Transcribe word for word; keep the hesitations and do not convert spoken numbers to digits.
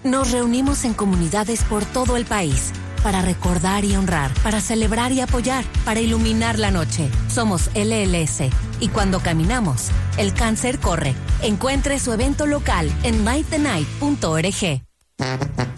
Nos reunimos en comunidades por todo el país para recordar y honrar, para celebrar y apoyar, para iluminar la noche. Somos L L S y cuando caminamos, el cáncer corre. Encuentre su evento local en might the night punto org.